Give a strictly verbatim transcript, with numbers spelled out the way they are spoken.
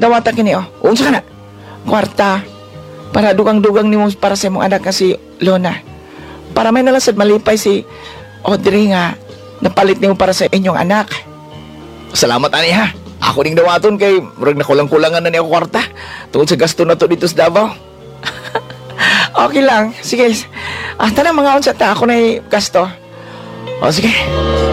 dawata kini oh. Unsa ka na? Kwarta. Para dugang-dugang nimo para sa imong anak nga si Lona. Para may nalasad malipay si Audrey nga napalit nimo para sa inyong anak. Salamat ani ha. Ako ning dawaton kay murag nakulang-kulangan na ni ako kwarta. Tungod sa gasto na to dito sa Davao. Okay lang. Sige. Ah, tanang mga unsa ta ako na gasto. O sige.